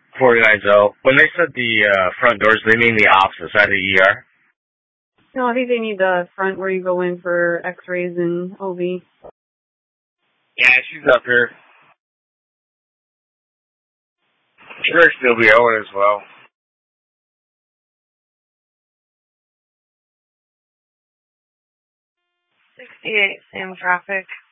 49 when they said the front doors, they mean the opposite side of the ER? No, I think they need the front where you go in for x-rays and OB. Yeah, she's up here. Sure, she'll be open as well. 68, same traffic.